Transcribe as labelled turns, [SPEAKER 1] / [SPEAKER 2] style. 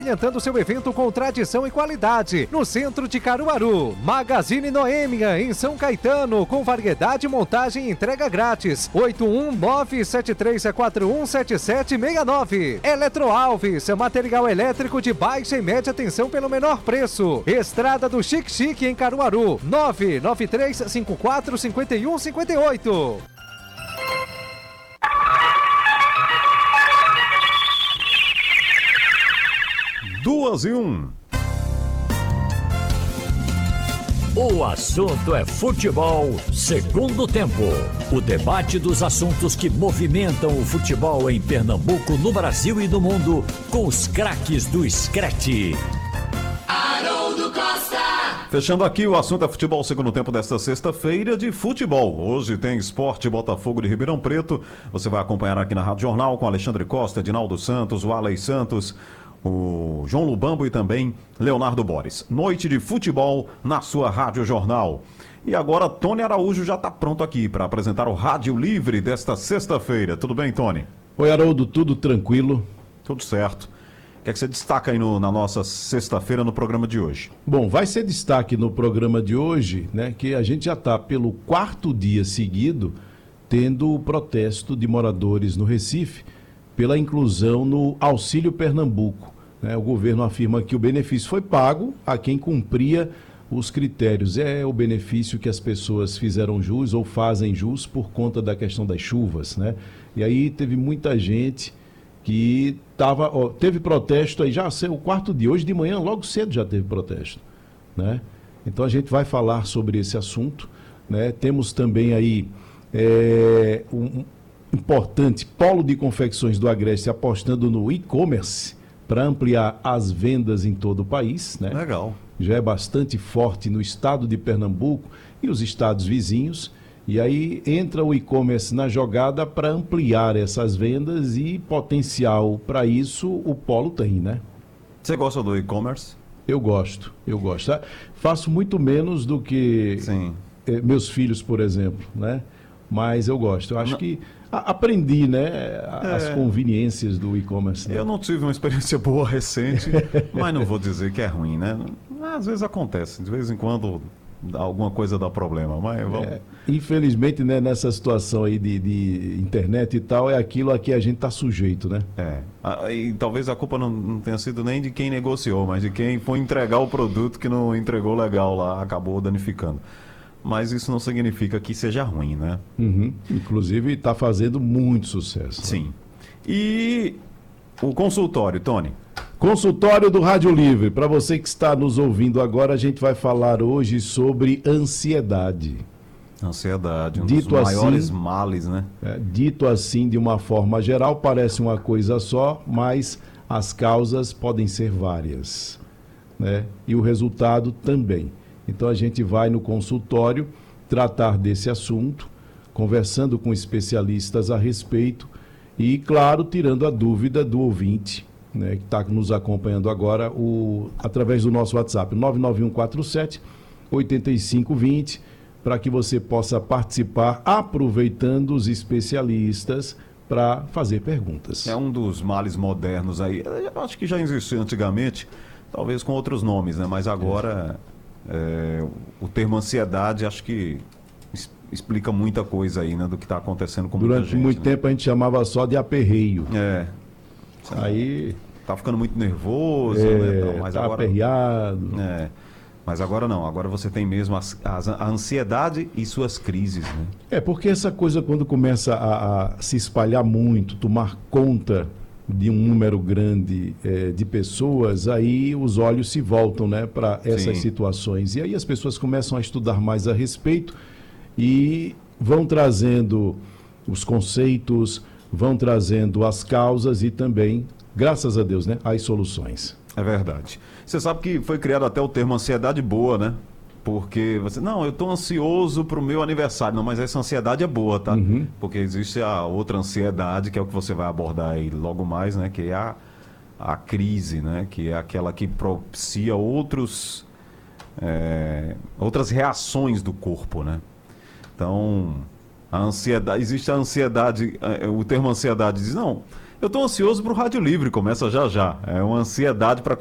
[SPEAKER 1] Orientando seu evento com tradição e qualidade, no centro de Caruaru. Magazine Noêmia, em São Caetano, com variedade, montagem e entrega grátis. 81973417769. Eletroalves, material elétrico de baixa e média tensão pelo menor preço. Estrada do Chique Chique, em Caruaru. 993545158.
[SPEAKER 2] 2-1.
[SPEAKER 3] O assunto é futebol, segundo tempo. O debate dos assuntos que movimentam o futebol em Pernambuco, no Brasil e no mundo, com os craques do Screte.
[SPEAKER 4] Haroldo Costa.
[SPEAKER 2] Fechando aqui o assunto é futebol, segundo tempo desta sexta-feira de futebol. Hoje tem Sport Botafogo de Ribeirão Preto. Você vai acompanhar aqui na Rádio Jornal com Alexandre Costa, Edinaldo Santos, o Alex Santos, o João Lubambo e também Leonardo Boris. Noite de futebol na sua Rádio Jornal. E agora Tony Araújo já está pronto aqui para apresentar o Rádio Livre desta sexta-feira. Tudo bem, Tony?
[SPEAKER 5] Oi, Haroldo, tudo tranquilo?
[SPEAKER 2] Tudo certo. O que é que você destaca aí na nossa sexta-feira no programa de hoje?
[SPEAKER 5] Bom, vai ser destaque no programa de hoje, né, que a gente já está pelo 4º dia seguido tendo o protesto de moradores no Recife pela inclusão no Auxílio Pernambuco. O governo afirma que o benefício foi pago a quem cumpria os critérios. É o benefício que as pessoas fizeram jus ou fazem jus por conta da questão das chuvas, né? E aí teve muita gente que teve protesto aí, já o 4º dia, hoje de manhã, logo cedo já teve protesto, né? Então a gente vai falar sobre esse assunto, né? Temos também aí um importante polo de confecções do Agreste apostando no e-commerce para ampliar as vendas em todo o país, né?
[SPEAKER 2] Legal.
[SPEAKER 5] Já é bastante forte no estado de Pernambuco e os estados vizinhos. E aí entra o e-commerce na jogada para ampliar essas vendas e potencial para isso o polo tem, né?
[SPEAKER 2] Você gosta do e-commerce?
[SPEAKER 5] Eu gosto. Faço muito menos do que meus filhos, por exemplo, né? Mas eu gosto. Eu acho que aprendi, né, as conveniências do e-commerce. Né?
[SPEAKER 2] Eu não tive uma experiência boa recente, mas não vou dizer que é ruim, né? Às vezes acontece, de vez em quando alguma coisa dá problema, mas vamos...
[SPEAKER 5] Infelizmente, né, nessa situação aí de internet e tal, é aquilo a que a gente está sujeito, né?
[SPEAKER 2] E talvez a culpa não tenha sido nem de quem negociou, mas de quem foi entregar o produto que não entregou legal lá, acabou danificando. Mas isso não significa que seja ruim, né?
[SPEAKER 5] Uhum. Inclusive está fazendo muito sucesso.
[SPEAKER 2] Sim.
[SPEAKER 5] Né?
[SPEAKER 2] E o consultório, Tony?
[SPEAKER 5] Consultório do Rádio Livre. Para você que está nos ouvindo agora, a gente vai falar hoje sobre ansiedade.
[SPEAKER 2] Ansiedade,
[SPEAKER 5] dos
[SPEAKER 2] maiores males, né?
[SPEAKER 5] Dito assim, de uma forma geral, parece uma coisa só, mas as causas podem ser várias, né? E o resultado também. Então a gente vai no consultório tratar desse assunto, conversando com especialistas a respeito e, claro, tirando a dúvida do ouvinte, né, que está nos acompanhando agora através do nosso WhatsApp, 99147-8520, para que você possa participar aproveitando os especialistas para fazer perguntas.
[SPEAKER 2] É um dos males modernos aí. Eu acho que já existiu antigamente, talvez com outros nomes, né? Mas agora... o termo ansiedade acho que explica muita coisa aí, né, do que está acontecendo com muita gente.
[SPEAKER 5] Durante muito tempo a gente chamava só de aperreio.
[SPEAKER 2] Aí tá ficando muito nervoso, né? Mas
[SPEAKER 5] tá
[SPEAKER 2] agora
[SPEAKER 5] aperreado.
[SPEAKER 2] Mas agora não, agora você tem mesmo a ansiedade e suas crises, né?
[SPEAKER 5] Porque essa coisa quando começa a se espalhar muito, tomar conta de um número grande de pessoas, aí os olhos se voltam, né, para essas situações. E aí as pessoas começam a estudar mais a respeito e vão trazendo os conceitos, vão trazendo as causas e também, graças a Deus, né, as soluções.
[SPEAKER 2] É verdade. Você sabe que foi criado até o termo ansiedade boa, né? Porque eu estou ansioso para o meu aniversário. Não, mas essa ansiedade é boa, tá?
[SPEAKER 5] Uhum.
[SPEAKER 2] Porque existe a outra ansiedade, que é o que você vai abordar aí logo mais, né? Que é a crise, né? Que é aquela que propicia outras reações do corpo, né? Então, a ansiedade, existe a ansiedade, o termo ansiedade diz, não, Eu tô ansioso pro Rádio Livre, começa já já. É uma ansiedade para